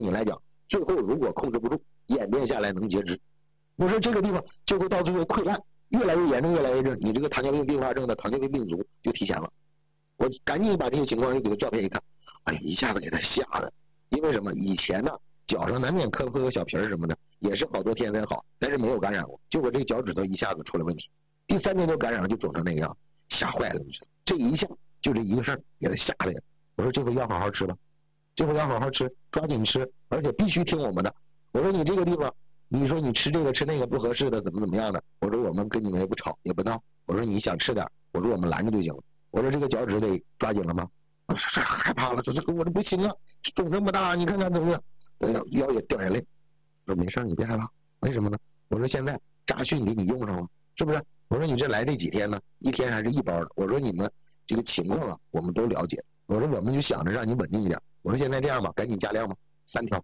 你来讲，最后如果控制不住，演变下来能截肢。我说这个地方就会到最后溃烂，越来越严重，越来越重，你这个糖尿病并发症的糖尿病病足就提前了。我赶紧把这些情况又给他照片一看，哎，一下子给他吓的。因为什么？以前呢，脚上难免磕个小皮儿什么的，也是好多天才好，但是没有感染过。结果这个脚趾头一下子出了问题，第3天就感染了，就肿成那个样，吓坏了。你知道，这一下就这一个事儿给他吓的。我说这回要好好吃吧，这回要好好吃，抓紧吃，而且必须听我们的。我说你这个地方，你说你吃这个吃那个不合适的，怎么样的？我说我们跟你们也不吵也不闹。我说你想吃点，我说我们拦着就行了。我说这个脚趾得抓紧了吗？这害怕了，说这我这不行啊，肿这么大，你看看怎么样？腰也掉眼泪。说没事，你别害怕。为什么呢？我说现在扎讯给你用上了，是不是？我说你这来这几天呢，一天还是1包的。我说你们这个情况啊，我们都了解。我说我们就想着让你稳定一点。我说现在这样吧，赶紧加量吧，3条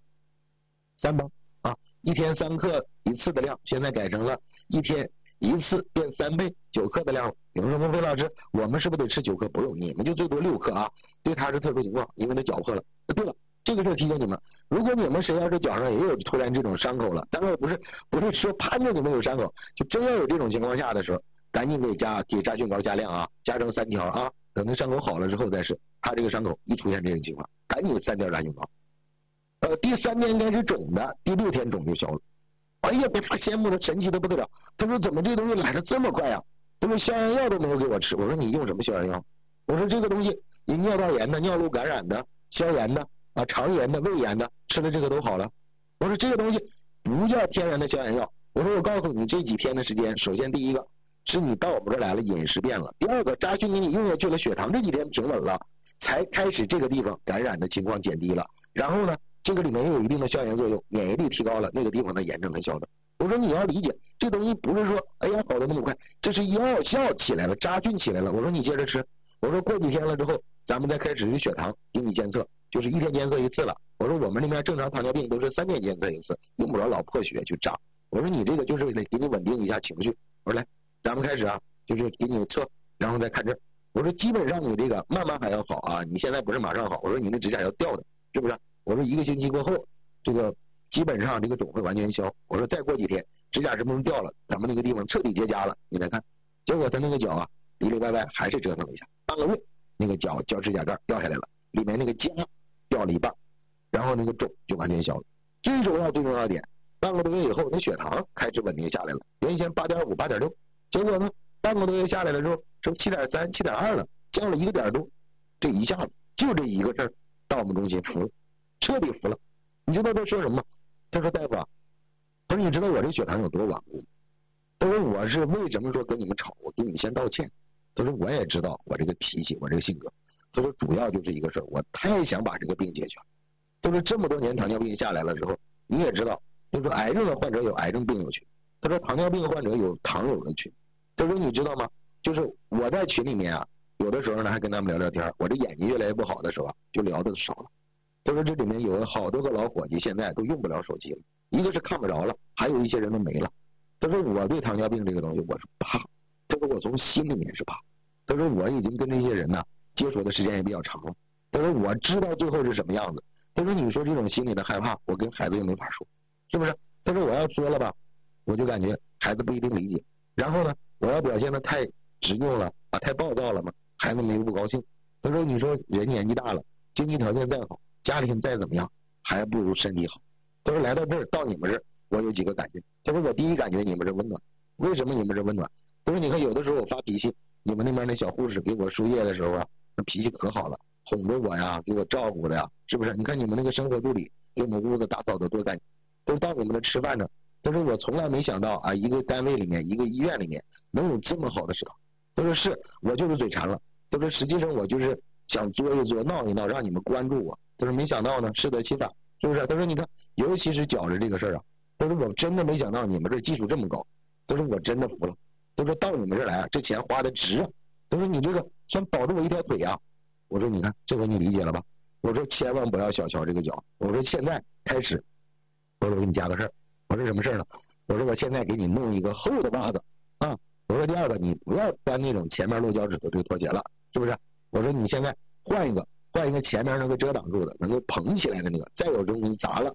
，3包啊，1天3克1次的量，现在改成了1天1次变3倍9克的量了。有人说孟非老师，我们是不是得吃9克？不用，你们就最多6克啊。对他是特殊情况，因为他脚破了。对了，这个事提醒你们，如果你们谁要是脚上也有突然这种伤口了，当然不是说盼着你们有伤口，就真要有这种情况下的时候，赶紧给扎菌膏加量啊，加成3条啊，等那伤口好了之后再试。他这个伤口一出现这种情况，赶紧3条扎菌膏。第3天开始肿的，第6天肿就消了。哎呀，被他羡慕的神奇的不得了。他说怎么这东西来的这么快啊？他说消炎药都没有给我吃。我说你用什么消炎药？我说这个东西你尿道炎的、尿路感染的、消炎的啊、肠炎的、胃炎的，吃了这个都好了。我说这个东西不叫天然的消炎药。我说我告诉你，这几天的时间，首先第一个是你到我们这来了，饮食变了；第二个扎菌给你用下去了，血糖这几天平稳了，才开始这个地方感染的情况减低了。然后呢，这个里面又有一定的消炎作用，免疫力提高了，那个地方的炎症才消的。我说你要理解，这东西不是说哎呀好的那么快，这是药效起来了，扎菌起来了。我说你接着吃，我说过几天了之后，咱们再开始血糖给你监测，就是1天监测1次了。我说我们那边正常糖尿病都是3天监测1次，用不着老破血去扎。我说你这个就是为了给你稳定一下情绪。我说来，咱们开始啊，就是给你测，然后再看症。我说基本上你这个慢慢还要好啊，你现在不是马上好。我说你那指甲要掉的，是不是？我说1个星期过后，这个基本上这个肿会完全消。我说再过几天，指甲是不是掉了？咱们那个地方彻底结痂了，你再看。结果他那个脚啊，里里外外还是折腾了一下，半个月，那个脚指甲盖掉下来了，里面那个痂掉了一半，然后那个肿就完全消了。最重要的点，半个多月以后，那血糖开始稳定下来了，原先8.5、8.6，结果呢，半个多月下来了之后，成7.3、7.2了，降了1个点多。这一下子就这一个事儿，到我们中心服了，彻底服了。你知道他说什么？他说大夫啊，他说你知道我这血糖有多顽固吗？他说我是为什么说跟你们吵，我给你们先道歉。他说我也知道我这个脾气，我这个性格。他说主要就是一个事儿，我太想把这个病解决了。他说这么多年糖尿病下来了之后，你也知道，他说癌症的患者有癌症病友群，他说糖尿病患者有糖友的群。他说你知道吗？就是我在群里面啊，有的时候呢还跟他们聊聊天，我这眼睛越来越不好的时候啊，就聊的少了。他说这里面有好多个老伙计现在都用不了手机了，一个是看不着了，还有一些人都没了。他说我对糖尿病这个东西我是怕，他说我从心里面是怕。他说我已经跟这些人呢接触的时间也比较长了，他说我知道最后是什么样子。他说你说这种心理的害怕，我跟孩子又没法说，是不是？他说我要说了吧，我就感觉孩子不一定理解，然后呢我要表现的太执拗了啊，太暴躁了嘛，孩子们又不高兴。他说你说人年纪大了，经济条件再好，家里再怎么样，还不如身体好。他说来到这儿，到你们这儿，我有几个感觉。他说我第一感觉你们是温暖，为什么你们是温暖？他说你看有的时候我发脾气，你们那边那小护士给我输液的时候啊，那脾气可好了，哄着我呀，给我照顾的呀，是不是？你看你们那个生活助理给我们屋子打扫的多干净，都到你们这吃饭呢。他说我从来没想到啊，一个单位里面，一个医院里面能有这么好的食堂。他说是我就是嘴馋了，他说实际上我就是想作一作，闹一闹，让你们关注我。他说没想到呢，适得其反，是不是？他说你看，尤其是觉着这个事儿啊，他说我真的没想到你们这技术这么高，他说我真的服了。他说到你们这儿来啊，这钱花的值啊。他说你这个算保住我一条腿啊。我说你看，这回你理解了吧？我说千万不要小瞧这个脚。我说现在开始，我说我给你加个事儿。我说什么事儿呢？我说我现在给你弄一个厚的袜子啊。我说第二个，你不要穿那种前面露脚趾头这个拖鞋了，是不是？我说你现在换一个前面能够遮挡住的，能够捧起来的那个，再有这种你砸了